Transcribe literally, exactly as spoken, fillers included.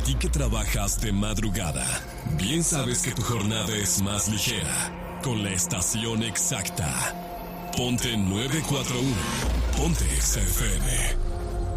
ti que trabajas de madrugada, bien sabes que tu jornada es más ligera con la estación exacta. Ponte nueve cuatro uno. Ponte X F M.